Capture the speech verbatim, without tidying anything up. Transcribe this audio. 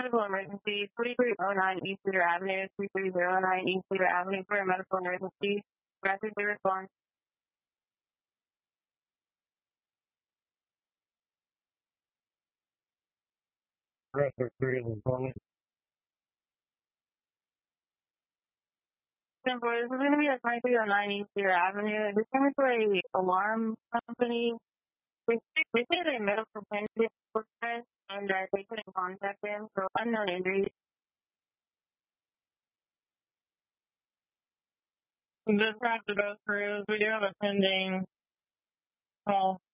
medical emergency, three three zero nine East Cedar Avenue, three three zero nine East Cedar Avenue for a medical emergency. Rapidly respond. Record three responding. ten four, this is going to be at three three zero nine East Cedar Avenue. This is for a alarm company. They they say they medical attendant and uh, they couldn't contact them, so unknown injuries. Dispatch to both crews. We do have a pending call.